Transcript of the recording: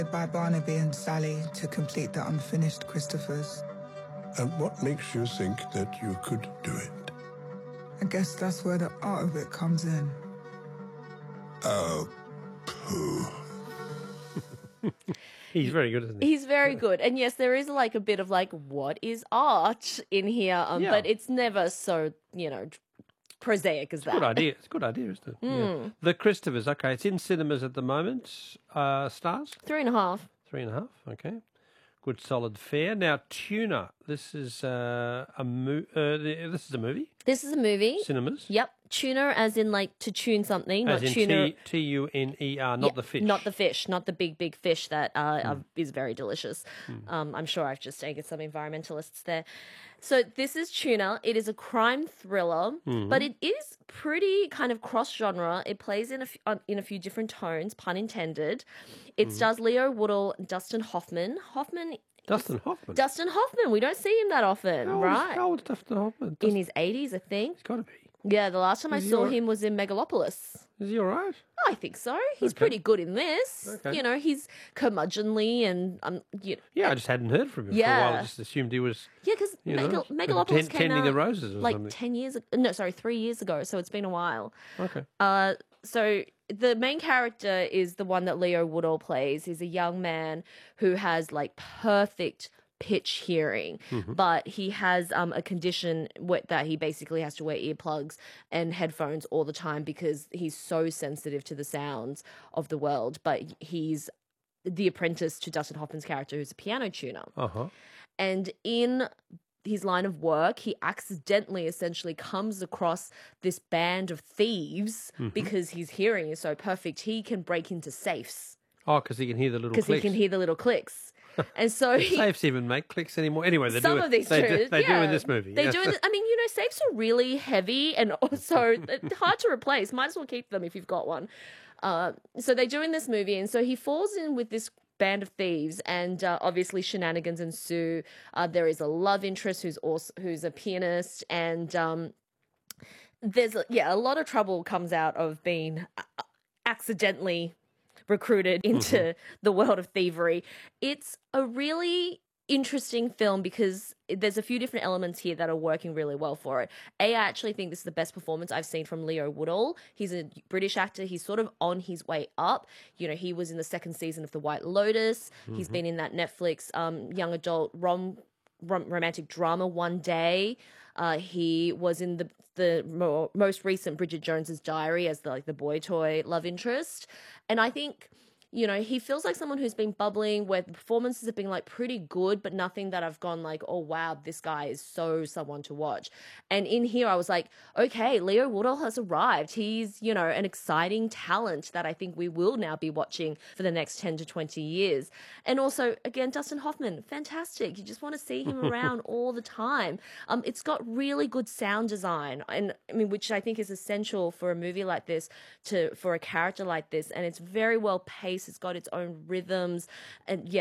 by Barnaby and Sally to complete the unfinished Christophers. And what makes you think that you could do it? I guess that's where the art of it comes in. Oh, pooh. He's very good, isn't he? He's very good. And yes, there is like a bit of like, what is art in here? But it's never so, prosaic as that. Good idea. It's a good idea, isn't it? Yeah. The Christophers. Okay, it's in cinemas at the moment. Stars? 3.5. 3.5. Okay. Good solid fare. Now, Tuna. This is a movie. This is a movie. Cinemas. Yep. Tuna as in like to tune something, As not in tuna. Tuner, not the fish. Not the fish, not the big fish that is very delicious. I'm sure I've just taken some environmentalists there. So this is Tuna. It is a crime thriller, but it is pretty kind of cross-genre. It plays in a few different tones, pun intended. It stars Leo Woodall, Dustin Hoffman. Dustin Hoffman. Dustin Hoffman. We don't see him that often, right? How old is Dustin Hoffman? In his 80s, I think. He's got to be. Yeah, the last time I saw him was in Megalopolis. Is he all right? I think so. He's pretty good in this. Okay. He's curmudgeonly and Yeah, I just hadn't heard from him for a while. I just assumed he was. Yeah, because Megalopolis came tending out the roses or like something. 10 years ago. No, sorry, 3 years ago. So it's been a while. Okay. So the main character is the one that Leo Woodall plays. He's a young man who has like perfect pitch hearing, but he has a condition that he basically has to wear earplugs and headphones all the time because he's so sensitive to the sounds of the world. But he's the apprentice to Dustin Hoffman's character, who's a piano tuner. And in his line of work, he accidentally essentially comes across this band of thieves because his hearing is so perfect. He can break into safes. Oh, because he can hear the little clicks. Because he can hear the little clicks. And so safes even make clicks anymore. Anyway, they some do it. of these they do in this movie. They do. I mean, safes are really heavy and also hard to replace. Might as well keep them if you've got one. So they do in this movie, and so he falls in with this band of thieves, and obviously shenanigans ensue. There is a love interest who's a pianist, and there's a lot of trouble comes out of being accidentally recruited into the world of thievery. It's a really interesting film because there's a few different elements here that are working really well for it. I actually think this is the best performance I've seen from Leo Woodall. He's a British actor. He's sort of on his way up. He was in the second season of The White Lotus. He's been in that Netflix young adult romantic drama One Day. He was in the most recent Bridget Jones's Diary as the boy toy love interest. And I think, he feels like someone who's been bubbling, where the performances have been like pretty good, but nothing that I've gone like, oh wow, this guy is so someone to watch. And in here I was like, okay, Leo Woodall has arrived. He's, an exciting talent that I think we will now be watching for the next 10 to 20 years. And also, again, Dustin Hoffman, fantastic. You just want to see him around all the time. It's got really good sound design, and I mean, which I think is essential for a movie like this, for a character like this. And it's very well paced. It's got its own rhythms, and